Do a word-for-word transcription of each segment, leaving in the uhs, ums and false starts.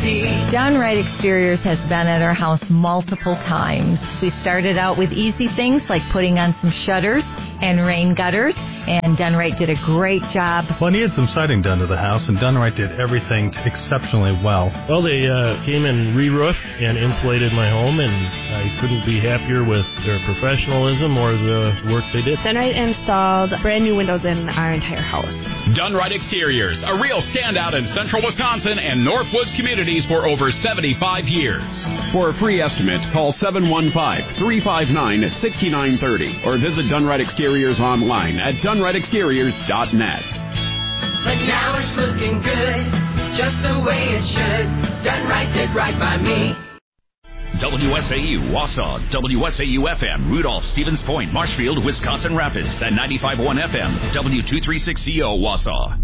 guarantee. Done Right Exteriors has been at our house multiple times. We started out with easy things like putting on some shutters and rain gutters, and Done Right did a great job. Well, I needed some siding done to the house, and Done Right did everything exceptionally well. Well, they uh, came and re-roofed and insulated my home, and I couldn't be happier with their professionalism or the work they did. Done Right installed brand new windows in our entire house. Done Right Exteriors, a real standout in central Wisconsin and Northwoods communities for over seventy-five years. For a free estimate, call seven one five, three five nine, six nine three zero or visit Done Right Exteriors online at done right exteriors dot net. But now it's looking good, just the way it should. Done Right did right by me. W S A U, Wausau, W S A U F M, Rudolph, Stevens Point, Marshfield, Wisconsin Rapids, and ninety-five point one F M, W two thirty-six C O, Wausau.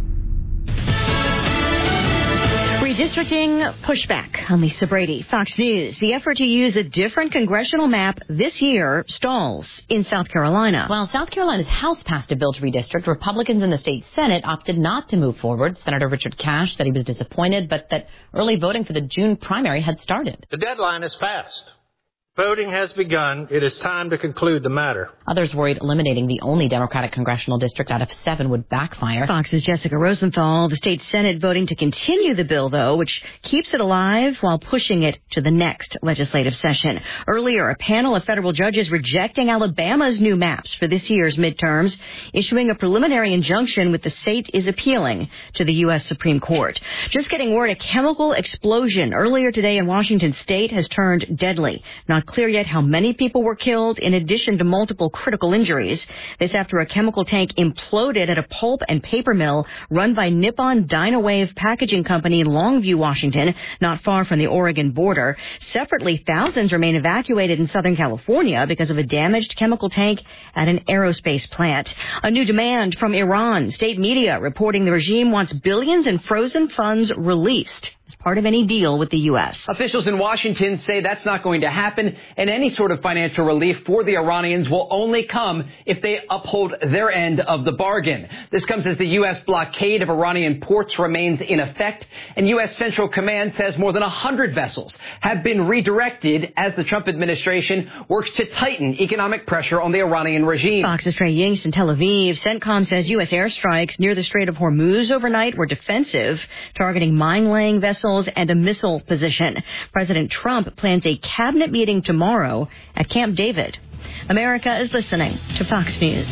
Redistricting pushback. I'm Lisa Brady, Fox News. The effort to use a different congressional map this year stalls in South Carolina. While South Carolina's House passed a bill to redistrict, Republicans in the state Senate opted not to move forward. Senator Richard Cash said he was disappointed, but that early voting for the June primary had started. The deadline is passed. Voting has begun. It is time to conclude the matter. Others worried eliminating the only Democratic congressional district out of seven would backfire. Fox's Jessica Rosenthal. The state Senate voting to continue the bill, though, which keeps it alive while pushing it to the next legislative session. Earlier, a panel of federal judges rejecting Alabama's new maps for this year's midterms, issuing a preliminary injunction with the state is appealing to the U S Supreme Court. Just getting word, a chemical explosion earlier today in Washington state has turned deadly. Not clear yet how many people were killed, in addition to multiple critical injuries. This after a chemical tank imploded at a pulp and paper mill run by Nippon Dynawave Packaging Company in Longview, Washington, not far from the Oregon border. Separately, thousands remain evacuated in Southern California because of a damaged chemical tank at an aerospace plant. A new demand from Iran. State media reporting the regime wants billions in frozen funds released as part of any deal with the U S. Officials in Washington say that's not going to happen, and any sort of financial relief for the Iranians will only come if they uphold their end of the bargain. This comes as the U S blockade of Iranian ports remains in effect, and U S Central Command says more than one hundred vessels have been redirected as the Trump administration works to tighten economic pressure on the Iranian regime. Fox's Trey Yingst in Tel Aviv. CENTCOM says U S airstrikes near the Strait of Hormuz overnight were defensive, targeting mine-laying vessels and a missile position. President Trump plans a cabinet meeting tomorrow at Camp David. America is listening to Fox News.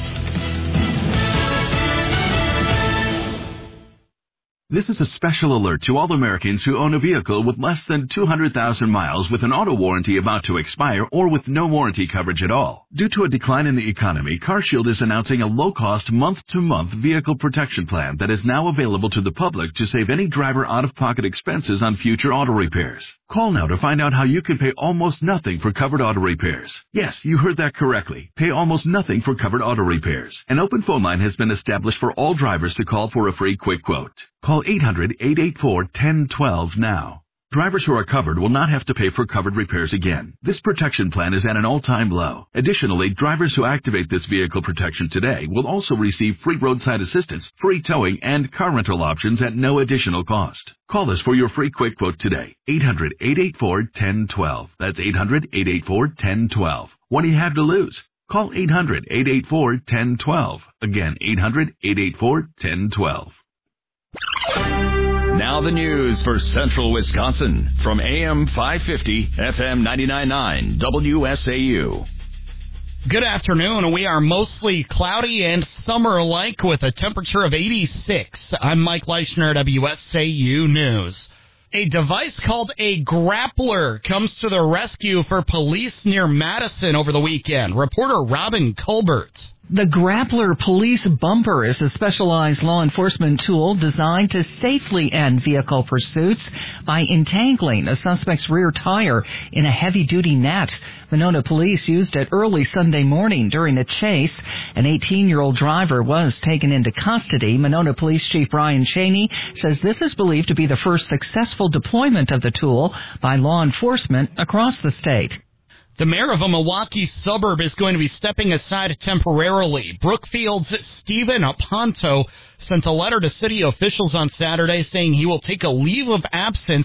This is a special alert to all Americans who own a vehicle with less than two hundred thousand miles with an auto warranty about to expire or with no warranty coverage at all. Due to a decline in the economy, CarShield is announcing a low-cost month-to-month vehicle protection plan that is now available to the public to save any driver out-of-pocket expenses on future auto repairs. Call now to find out how you can pay almost nothing for covered auto repairs. Yes, you heard that correctly. Pay almost nothing for covered auto repairs. An open phone line has been established for all drivers to call for a free quick quote. Call eight hundred, eight eight four, one zero one two now. Drivers who are covered will not have to pay for covered repairs again. This protection plan is at an all-time low. Additionally, drivers who activate this vehicle protection today will also receive free roadside assistance, free towing, and car rental options at no additional cost. Call us for your free quick quote today. eight hundred, eight eight four, one zero one two. That's eight hundred, eight eight four, one zero one two. What do you have to lose? Call eight hundred, eight eight four, one zero one two. Again, eight hundred, eight eight four, one zero one two. Now the news for Central Wisconsin from A M five fifty, F M ninety-nine point nine, W S A U. Good afternoon. We are mostly cloudy and summer-like with a temperature of eighty-six. I'm Mike Leischner, W S A U News. A device called a grappler comes to the rescue for police near Madison over the weekend. Reporter Robin Colbert. The Grappler Police Bumper is a specialized law enforcement tool designed to safely end vehicle pursuits by entangling a suspect's rear tire in a heavy-duty net. Monona police used it early Sunday morning during a chase. An eighteen-year-old driver was taken into custody. Monona Police Chief Brian Cheney says this is believed to be the first successful deployment of the tool by law enforcement across the state. The mayor of a Milwaukee suburb is going to be stepping aside temporarily. Brookfield's Stephen Aponto sent a letter to city officials on Saturday saying he will take a leave of absence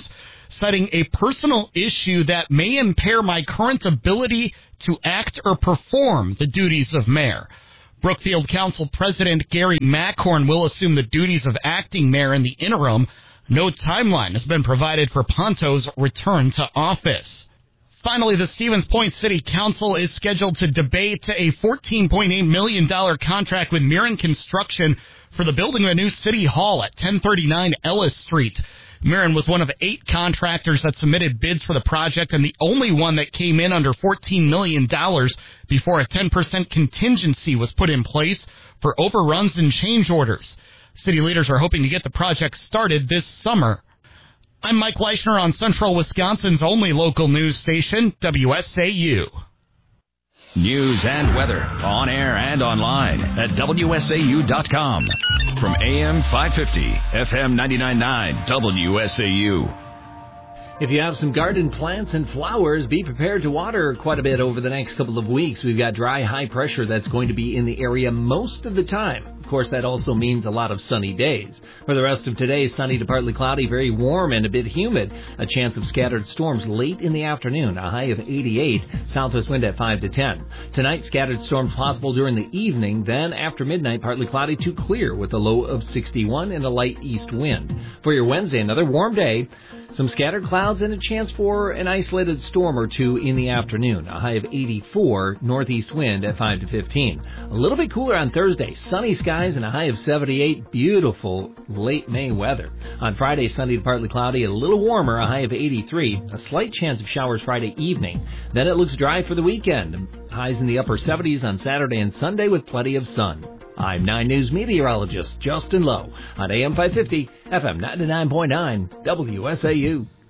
citing a personal issue that may impair my current ability to act or perform the duties of mayor. Brookfield Council President Gary Mackhorn will assume the duties of acting mayor in the interim. No timeline has been provided for Ponto's return to office. Finally, the Stevens Point City Council is scheduled to debate a fourteen point eight million dollars contract with Mirren Construction for the building of a new city hall at ten thirty-nine Ellis Street. Mirren was one of eight contractors that submitted bids for the project and the only one that came in under fourteen million dollars before a ten percent contingency was put in place for overruns and change orders. City leaders are hoping to get the project started this summer. I'm Mike Leischner on Central Wisconsin's only local news station, W S A U. News and weather on air and online at W S A U dot com. From A M five fifty, F M ninety-nine point nine, W S A U. If you have some garden plants and flowers, be prepared to water quite a bit over the next couple of weeks. We've got dry, high pressure that's going to be in the area most of the time. Of course, that also means a lot of sunny days. For the rest of today, sunny to partly cloudy, very warm and a bit humid. A chance of scattered storms late in the afternoon, a high of eighty-eight, southwest wind at five to ten. Tonight, scattered storms possible during the evening, then after midnight, partly cloudy to clear with a low of sixty-one and a light east wind. For your Wednesday, another warm day. Some scattered clouds and a chance for an isolated storm or two in the afternoon. A high of eighty-four, northeast wind at five to fifteen. A little bit cooler on Thursday. Sunny skies and a high of seventy-eight. Beautiful late May weather. On Friday, sunny to partly cloudy, a little warmer, a high of eighty-three. A slight chance of showers Friday evening. Then it looks dry for the weekend. Highs in the upper seventies on Saturday and Sunday with plenty of sun. I'm nine News meteorologist Justin Lowe on A M five fifty, F M ninety-nine point nine, W S A U.